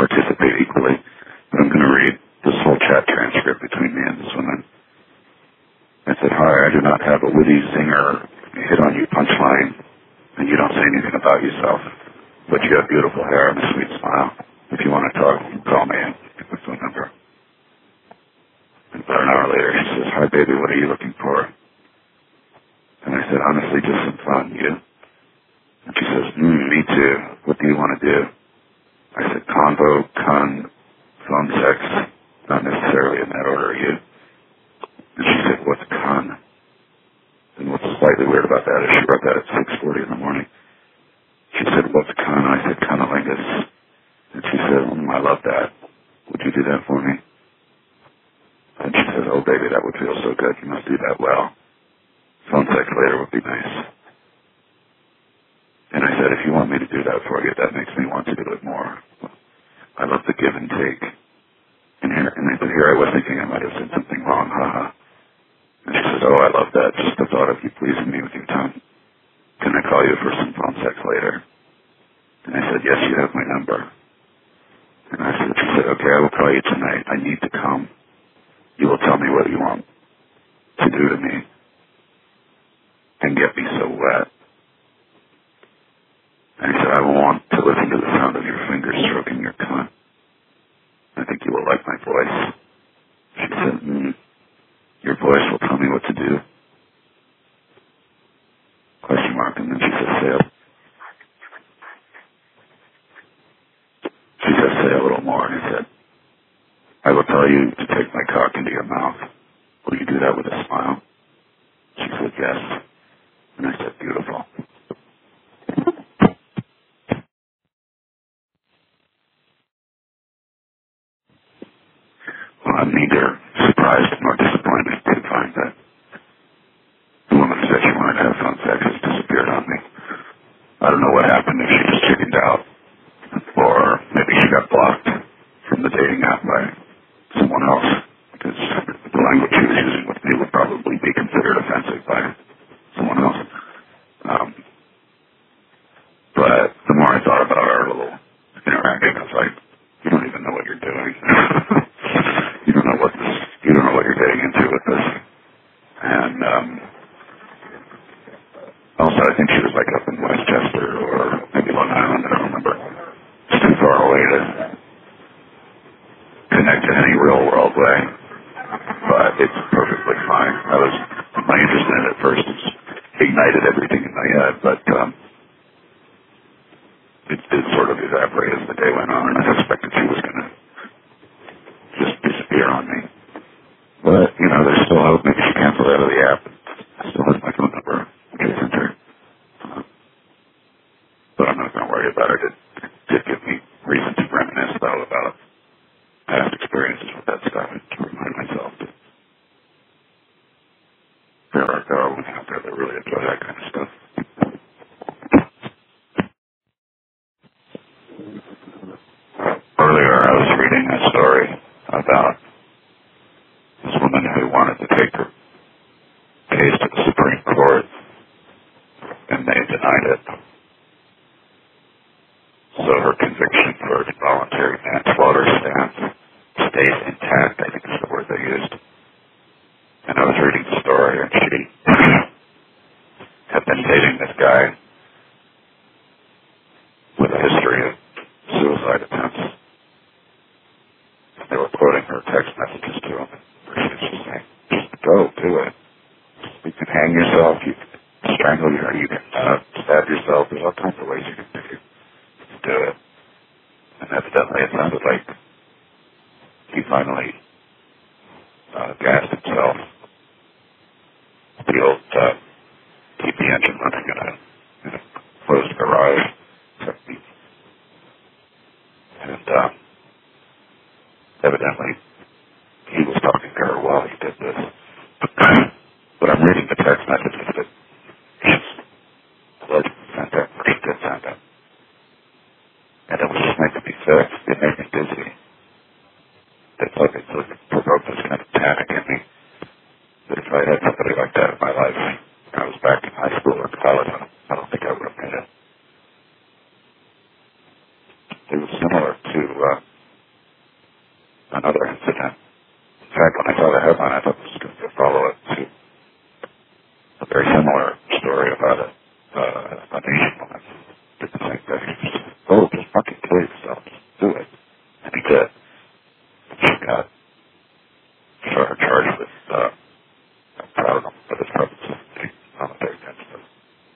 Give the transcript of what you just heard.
participate equally. But I'm going to read this whole chat transcript between me and this woman. I said, hi, I do not have a witty zinger, hit-on-you punchline, and you don't say anything about yourself, but you have beautiful hair and a sweet smile. If you want to talk, call me and get my phone number. And about an hour later, she says, hi, baby, what are you looking for? And I said, honestly, just some fun, you? And she says, me too. What do you want to do? I said, convo, phone sex, not necessarily in that order, you? And she said, what's con? And what's slightly weird about that is she wrote that at 6:40 in the morning. She said, what's con? I said, cunnilingus. And she said, I love that. Would you do that for me? And she said, oh, baby, that would feel so good. You must do that well. Phone sex later would be nice. And I said, if you want me to do that for you, that makes me want to do it more. I love the give and take. And here I was thinking I might have said something wrong, haha. And she says, oh, I love that. Just the thought of you pleasing me with your tongue. Can I call you for some phone sex later? And I said, yes, you have my number. And she said, okay, I will call you tonight. I need to come. You will tell me what you want to do to me and get me so wet. And he said, I want to listen to the sound of your fingers stroking your cunt. I think you will like my voice. She said, your voice will tell me what to do. Question mark, and then she said, say a little more. And he said, I will tell you to take my cock into your mouth. Will you do that with a smile? She said, yes. And I said, beautiful. Well, I'm neither surprised nor disappointed to find that the woman who said she wanted to have phone sex has disappeared on me. I don't know what happened, if she just chickened out, or maybe she got blocked from the dating app by someone else, because the language she was using with me would probably be considered offensive by someone else. But the more I thought about our little interacting, I was like, you don't even know what you're doing. You don't know what you're getting into with this. And also, I think she was like up in Westchester or maybe Long Island. I don't remember. It's too far away to connect in any real world way. But it's perfectly fine. My interest in it at first ignited everything in my head, but it sort of evaporated as the day went on, and I suspected she was going to just disappear on me. But, there's still hope. Maybe she canceled out of the app. Still has my phone number, which I sent her. But I'm not going to worry about it. It did give me reason to reminisce, though, about past experiences with that stuff and to remind myself that there are women out there that really enjoy that kind of stuff. Earlier, I was reading a story about this woman who wanted to take her case to the Supreme Court, and they denied it. So her conviction for involuntary manslaughter stays intact, I think is the word they used. And I was reading the story, and she had been dating this guy with a history of suicide attempts. They were quoting her text messages to him, where she was just saying, just go, do it. You can hang yourself, you can strangle you can stab yourself. There's all kinds of ways you can do it. And evidently it sounded like he finally gassed himself. The old keep the engine running in a closed garage technique. And evidently he was talking to her while he did this. But I'm reading the text messages that blood sent out, or he did send out. And it was just making me sick. It made me dizzy. It's like it provoked this kind of panic in me. That if I had somebody like that in my life, when I was back in high school or college, I don't think I would have made it. It was similar to another incident. In fact, when I saw the headline, I thought this was going to follow it to a very similar story about an Asian woman did the same thing. She said, oh, just fucking kill yourself. Just do it. And he did. She got charged with